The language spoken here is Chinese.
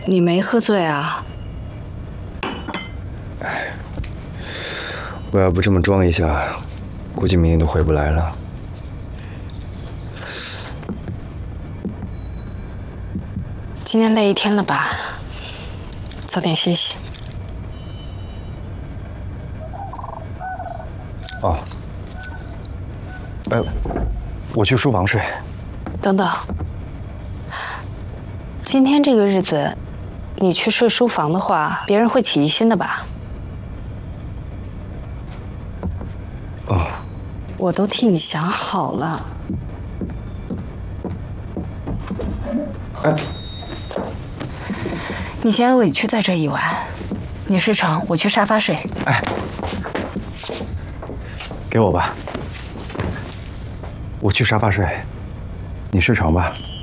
你没喝醉啊？ 哎，我要不这么装一下，估计明天都回不来了。 今天累一天了吧？早点歇息。 哦。我去书房睡。 等等，今天这个日子，你去睡书房的话，别人会起疑心的吧？ 哦， 我都替你想好了。 哎， 你先委屈在这一晚，你睡床，我去沙发睡。 哎，给我吧，我去沙发睡，你睡床吧。